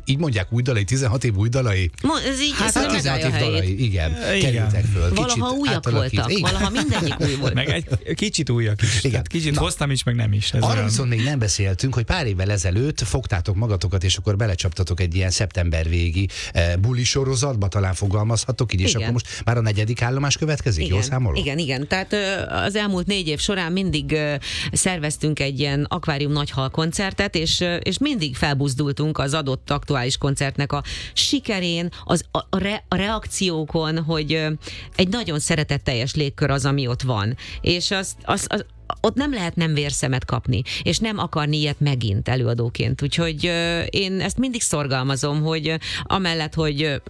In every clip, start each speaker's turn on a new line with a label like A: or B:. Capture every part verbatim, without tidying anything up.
A: így mondják új dalai, tizenhat év új dalai?
B: Mo- ez így
A: Hát a tizenhat év dalai, igen, igen. Kerültek föl.
B: Valaha újak voltak, igen. Valaha mindegyik új volt.
C: Meg egy kicsit újak is. Igen. Kicsit Na, hoztam is, meg nem is. Ez
A: arra
C: olyan...
A: viszont még nem beszéltünk, hogy pár évvel ezelőtt fogtátok magatokat, és akkor belecsaptatok egy ilyen szeptember végi eh, buli sorozatba, talán fogalmazhatok így, és
B: igen.
A: akkor most már a negyedik állomás következik,
B: igen.
A: jól számolom?
B: Igen, igen. Tehát az elmúlt négy év során mindig szerveztünk egy ilyen akvárium nagyhal koncertet, és, és mindig felbuzdultunk az adott aktuális koncertnek a sikerén, az, a, a, re, a reakciókon, hogy egy nagyon szeretetteljes légkör az, ami ott van. És az, az, az ott nem lehet nem vérszemet kapni, és nem akarni ilyet megint előadóként. Úgyhogy euh, én ezt mindig szorgalmazom, hogy euh, amellett, hogy euh,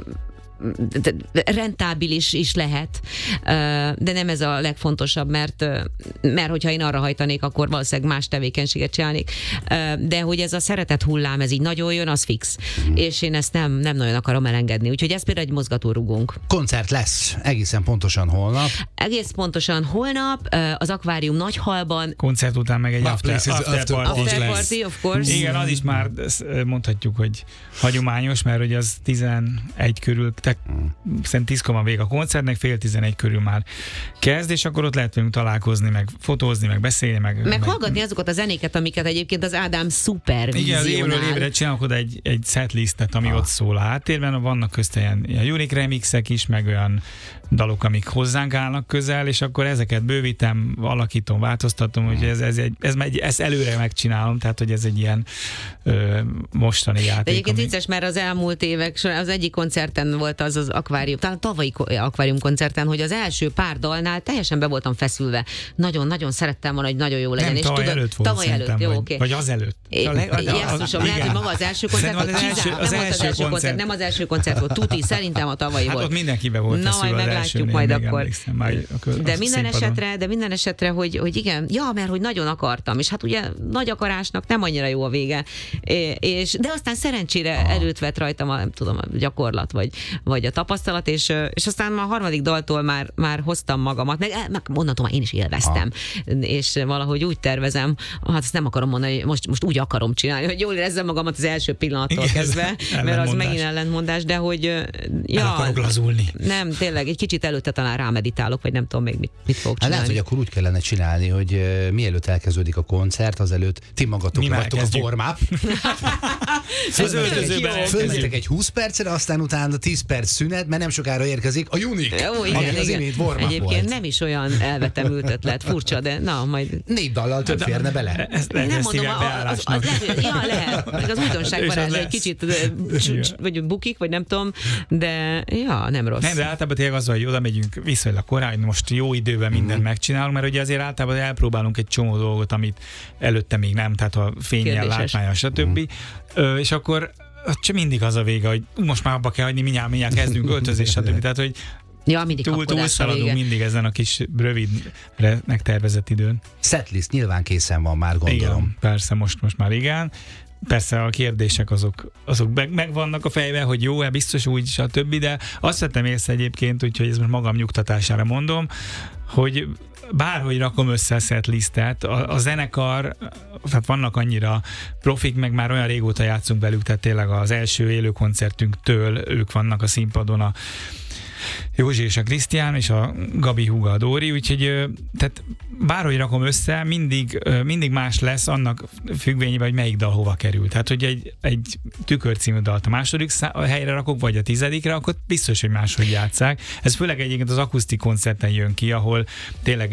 B: rentábilis is lehet, de nem ez a legfontosabb, mert, mert hogyha én arra hajtanék, akkor valószínűleg más tevékenységet csinálnék. De hogy ez a szeretet hullám, ez így nagyon jön, az fix. Mm. És én ezt nem, nem nagyon akarom elengedni. Úgyhogy ez például egy mozgatórugónk.
A: Koncert lesz, egészen pontosan holnap.
B: Egész pontosan holnap, az akvárium Nagyhalban.
C: Koncert után meg egy after, after, after party,
B: after party of course.
C: Igen, az is már mondhatjuk, hogy hagyományos, mert hogy az tizenegy körül, szerintem tízkor van vége a koncertnek, fél tizenegy körül már kezd, és akkor ott lehet velünk találkozni, meg fotózni, meg beszélni, meg...
B: Meg, meg hallgatni azokat a zenéket, amiket egyébként az Ádám szupervizionál.
C: Igen, az évről évre csinálok oda egy, egy setlistet, ami ah. ott szól a háttérben, vannak közte ilyen, ilyen unique remixek is, meg olyan dalok, amik hozzánk állnak közel, és akkor ezeket bővítem, alakítom, változtatom, hogy ez, ez, egy, ez, ez, ezt előre megcsinálom, tehát hogy ez egy ilyen ö, mostani játék. De
B: egyébként
C: ami...
B: vicces, mert az elmúlt évek során az egyik koncerten volt az az akvárium, talán tavalyi akvárium koncerten, hogy az első pár dalnál teljesen be voltam feszülve. Nagyon-nagyon szerettem volna, hogy nagyon jó legyen.
C: Nem,
B: és
C: tavaly
B: tudod,
C: előtt volt,
B: tavaly előtt, jó, oké.
C: Vagy az előtt.
B: Jesszusom, lehet, hogy maga az első koncert volt,
C: az első,
B: nem
C: az
B: volt az első koncert, nem az első koncert volt, tuti, szerintem a tavalyi
C: hát
B: volt.
C: ott mindenkibe volt
B: na, majd meglátjuk majd akkor. De minden esetre, de minden esetre, hogy, hogy igen, ja, mert hogy nagyon akartam, és hát ugye nagy akarásnak nem annyira jó a vége. És, de aztán szerencsére erőt vett rajtam a, nem tudom, a gyakorlat, vagy, vagy a tapasztalat, és, és aztán már a harmadik daltól már, már hoztam magamat, meg, meg onnantól már én is élveztem. Aha. És valahogy úgy tervezem, hát ezt nem akarom mondani, hogy most, most úgy akarom csinálni, hogy jól érezzem magamat az első pillanattól igen, kezdve, mert az megint ellentmondás, de hogy ja,
C: el akarok lazulni.
B: Nem, tényleg, egy kicsit előtte talán rámeditálok, vagy nem tudom még mit, mit fogok csinálni.
A: Hát lehet, hogy akkor úgy kellene csinálni, hogy uh, mielőtt elkezdődik a koncert, azelőtt ti magatok
C: mi
A: vagytok a warm-up. Fölmetek egy húsz percre, aztán utána tíz perc szünet, mert nem sokára érkezik a Unique.
B: Jó, igen,
A: igen, az imént warm-up
B: egyébként
A: volt.
B: Nem is olyan elvetemült ötlet, furcsa, de na, majd...
A: Négy dallal több férne bele.
C: Ezt
B: nem
C: ezt
B: mondom, az, az, az lehet, ja, lehet. Meg az újdonság varázsa egy kicsit vagy bukik, vagy nem tudom, de ja, nem rossz.
C: Nem, de általában tényleg az, hogy oda megyünk viszonylag korán, hogy most jó időben mindent mm-hmm. megcsinálunk, mert ugye azért általában elpróbálunk egy csomó dolgot, amit előtte még nem, tehát a fényjel, látmánnyal, stb. Mm. És akkor csak mindig az a vége, hogy most már abba kell hagyni, mindjárt, mindjárt kezdünk öltözés, stb. Tehát, hogy
B: ja, mindig
C: túl, túlszaladunk mindig ezen a kis rövidre megtervezett időn.
A: Setlist nyilván készen van már, gondolom.
C: Igen, persze, most, most már igen. Persze a kérdések azok, azok meg, megvannak a fejben, hogy jó-e, biztos úgy, stb. De azt vettem észre egyébként, úgyhogy ez most magam nyugtatására mondom, hogy bárhogy rakom össze a setlistet, a, a zenekar, tehát vannak annyira profik, meg már olyan régóta játszunk velük, tehát tényleg az első élő koncertünktől ők vannak a színpadon, a Józsi és a Krisztián, és a Gabi, Huga, a Dóri, úgyhogy tehát bárhogy rakom össze, mindig, mindig más lesz annak függvényében, hogy melyik dal hova kerül. Tehát, hogy egy, egy Tükör című dalt a második helyre rakok, vagy a tizedikre, akkor biztos, hogy máshogy játsszák. Ez főleg egyébként az akusztik koncerten jön ki, ahol tényleg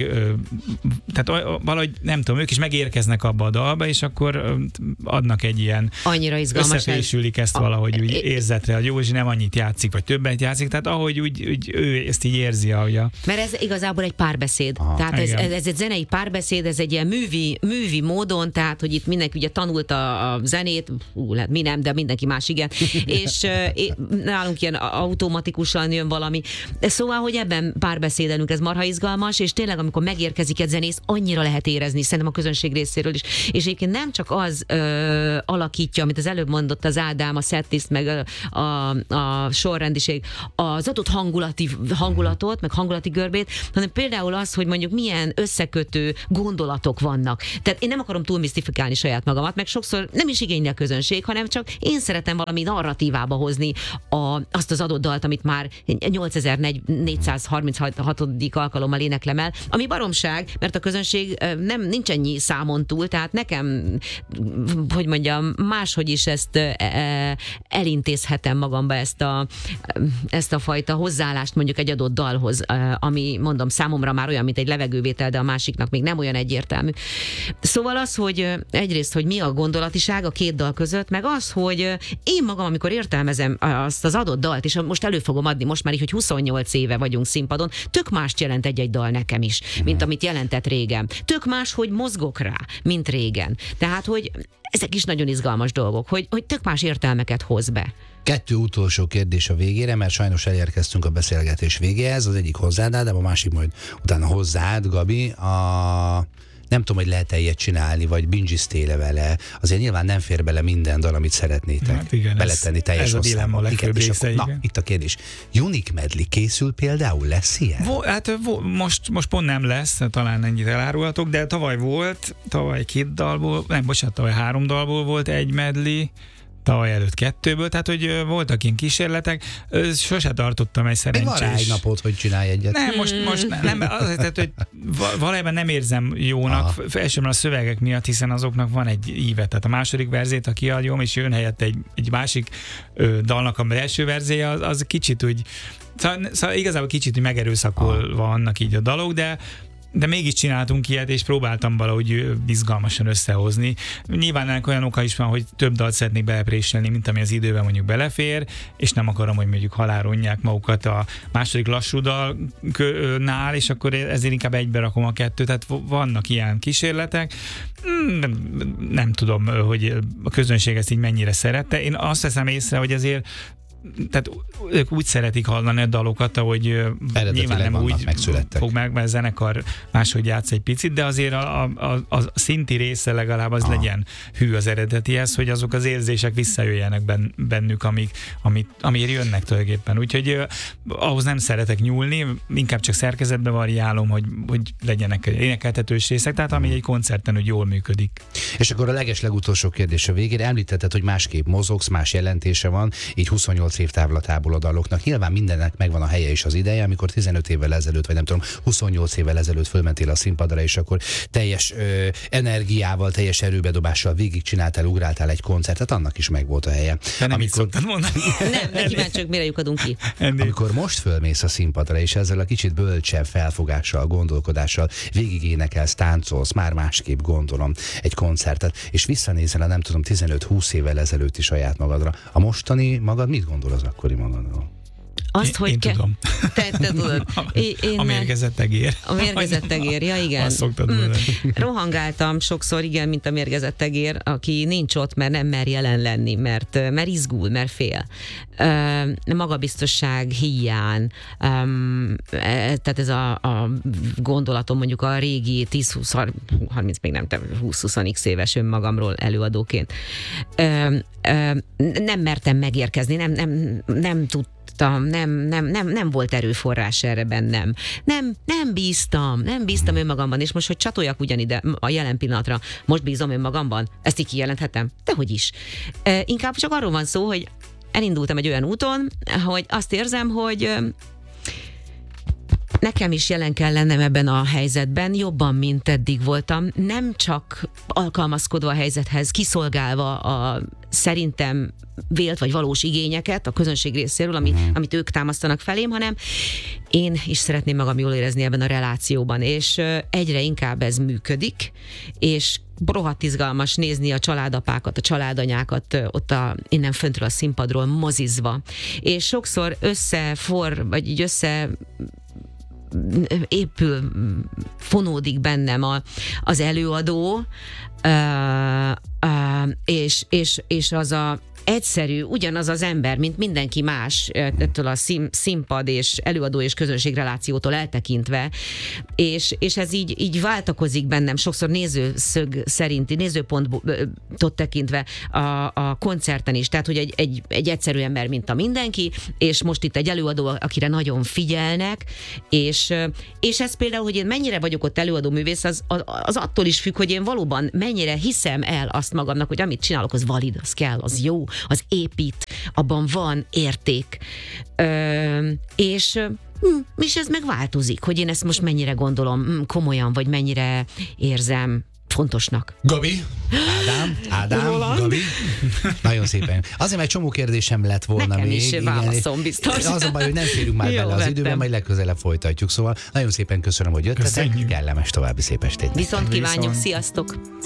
C: tehát valahogy nem tudom, ők is megérkeznek abba a dalba, és akkor adnak egy ilyen
B: annyira izgalmas,
C: összefésülik ezt valahogy úgy érzetre, a Józsi nem annyit játszik, vagy többet játszik, tehát ahogy úgy, úgy ő ezt így érzi, ahogy a...
B: Mert ez igazából egy párbeszéd. Aha, tehát ez, ez, ez egy zenei párbeszéd, ez egy ilyen művi, művi módon, tehát hogy itt mindenki ugye tanulta a zenét, ú, hát mi nem, de mindenki más igen, és e, nálunk ilyen automatikusan jön valami. Szóval, hogy ebben párbeszédelünk, ez marha izgalmas, és tényleg amikor megérkezik egy zenész, annyira lehet érezni, szerintem a közönség részéről is. És egyébként nem csak az ö, alakítja, amit az előbb mondott az Ádám, a setlist, meg a, a, a sorrendiség, az adott hang hangulati, hangulatot, meg hangulati görbét, hanem például az, hogy mondjuk milyen összekötő gondolatok vannak. Tehát én nem akarom túl misztifikálni saját magamat, meg sokszor nem is igényli a közönség, hanem csak én szeretem valami narratívába hozni a, azt az adott dalt, amit már nyolcezer-négyszázharminchat. alkalommal éneklem el, ami baromság, mert a közönség nem nincs ennyi számon túl, tehát nekem, hogy mondjam, máshogy is ezt elintézhetem magamba ezt a, ezt a fajta hozzáállást mondjuk egy adott dalhoz, ami mondom számomra már olyan, mint egy levegővétel, de a másiknak még nem olyan egyértelmű. Szóval az, hogy egyrészt, hogy mi a gondolatiság a két dal között, meg az, hogy én magam, amikor értelmezem azt az adott dalt, és most elő fogom adni, most már így, hogy huszonnyolc éve vagyunk színpadon, tök mást jelent egy-egy dal nekem is, mint amit jelentett régen. Tök más, hogy mozgok rá, mint régen. Tehát, hogy ezek is nagyon izgalmas dolgok, hogy, hogy tök más értelmeket hoz be.
A: Kettő utolsó kérdés a végére, mert sajnos elérkeztünk a beszélgetés végéhez, az egyik hozzád, Ádám, a másik majd utána hozzád, Gabi. A... Nem tudom, hogy lehet-e ilyet csinálni, vagy bingiztél vele. Azért nyilván nem fér bele minden dal, amit szeretnétek hát igen, beletenni teljes
C: ez a dilemma a legfőbb része,
A: akkor, na, itt a kérdés. Unique medley készül például? Lesz ilyen?
C: Vo, hát vo, most, most pont nem lesz, talán ennyit elárulhatok, de tavaly volt, tavaly két dalból, nem, bocsánat, tavaly három dalból volt egy medley, tavaly előtt kettőből, tehát hogy voltak ilyen kísérletek, sose tartottam egy szerencsés...
A: Van rá egy napot, hogy csinálj egyet.
C: Nem, most, most nem, azért, tehát, hogy valójában nem érzem jónak, elsősorban a szövegek miatt, hiszen azoknak van egy íve, tehát a második verzét, ha kiadjam, és jön helyett egy, egy másik ö, dalnak az első verzéje, az, az kicsit úgy, szóval, szóval igazából kicsit úgy megerőszakolva vannak így a dalok, de de mégis csináltunk ilyet, és próbáltam valahogy izgalmasan összehozni. Nyilván ennek olyan oka is van, hogy több dalt szeretnék belepréselni, mint ami az időben mondjuk belefér, és nem akarom, hogy mondjuk halálronják magukat a második lassú dalnál, és akkor ezért inkább egybe rakom a kettőt. Tehát vannak ilyen kísérletek. Nem, nem tudom, hogy a közönség ezt így mennyire szerette. Én azt veszem észre, hogy azért tehát ők úgy szeretik hallani a dalokat, ahogy nyilván nem úgy fog meg, mert a zenekar máshogy játsz egy picit, de azért a, a, a szinti része legalább az ah. legyen hű az eredetihez, hogy azok az érzések visszajöjjenek bennük, amik, amik, amire jönnek tulajdonképpen. Úgyhogy uh, ahhoz nem szeretek nyúlni, inkább csak szerkezetbe variálom, hogy, hogy legyenek énekeltetős részek, tehát ami egy koncerten úgy jól működik.
A: És akkor a leges legutolsó kérdés a végére. Említetted, hogy másképp mozogsz, más jelentése van, így huszonnyolc év távlatából a daloknak. Nyilván mindennek megvan a helye és az ideje, amikor tizenöt évvel ezelőtt, vagy nem tudom, huszonnyolc évvel ezelőtt fölmentél a színpadra, és akkor teljes ö, energiával, teljes erőbedobással végigcsináltál, ugráltál egy koncertet, annak is megvolt a helye.
C: Te nem amikor... így szoktad mondani.
B: Nem, ne kíváncsiak, mire lyukadunk ki.
A: Amikor most fölmész a színpadra, és ezzel a kicsit bölcsebb felfogással, gondolkodással végigénekelsz, táncolsz, már másképp gondolom egy koncertet, és visszanézel a nem tudom, tizenöt-húsz évvel ezelőtti saját magadra. A mostani magad mit gondol az akkori magadról?
B: Azt,
C: én,
B: hogy
C: én
B: ke-
C: tudom.
B: Te, te tudod.
C: Én, a mérgezett egér.
B: A mérgezett egér, ja igen.
C: Azt szoktad mm.
B: Rohangáltam sokszor, igen, mint a mérgezett egér, aki nincs ott, mert nem mer jelen lenni, mert, mert izgul, mert fél. Magabiztosság hiány, tehát ez a, a gondolatom mondjuk a régi tíz-húsz harminc, még nem, húsz-húsz x éves önmagamról előadóként. Nem mertem megérkezni, nem, nem, nem tudtam, nem, nem, nem, nem volt erőforrás erre bennem. Nem, nem bíztam, nem bíztam önmagamban, és most, hogy csatoljak ugyanide a jelen pillanatra, most bízom önmagamban, ezt így kijelenthetem? Dehogy is. E, inkább csak arról van szó, hogy elindultam egy olyan úton, hogy azt érzem, hogy nekem is jelen kell lennem ebben a helyzetben, jobban, mint eddig voltam. Nem csak alkalmazkodva a helyzethez, kiszolgálva a szerintem vélt vagy valós igényeket a közönség részéről, ami, amit ők támasztanak felém, hanem én is szeretném magam jól érezni ebben a relációban, és egyre inkább ez működik, és rohadt izgalmas nézni a családapákat, a családanyákat ott a, innen föntről a színpadról mozizva. És sokszor összefor, vagy így össze épül, fonódik bennem a, az előadó, uh, uh, és, és, és az a egyszerű, ugyanaz az ember, mint mindenki más, ettől a szín, színpad és előadó és közönségrelációtól eltekintve, és, és ez így, így váltakozik bennem, sokszor nézőszög szerinti, nézőpontot tekintve a, a koncerten is, tehát hogy egy, egy, egy egyszerű ember, mint a mindenki, és most itt egy előadó, akire nagyon figyelnek, és, és ez például, hogy én mennyire vagyok ott előadó művész, az, az attól is függ, hogy én valóban mennyire hiszem el azt magamnak, hogy amit csinálok, az valid, az kell, az jó, az épít, abban van érték. Ö, és hm, és ez megváltozik, hogy én ezt most mennyire gondolom hm, komolyan, vagy mennyire érzem fontosnak.
A: Gabi? Ádám? Ádám?
B: Roland?
A: Gabi? Nagyon szépen. Azért, mert csomó kérdésem lett volna
B: Nekem
A: még.
B: is válaszom biztos.
A: Az a baj, hogy nem férünk már
B: Jó,
A: bele az
B: vettem.
A: időben, majd legközelebb folytatjuk. Szóval nagyon szépen köszönöm, hogy jöttetek.
C: Köszönjük.
A: Kellemes további szép estét.
B: Viszont kívánjuk,
C: Viszont.
B: sziasztok!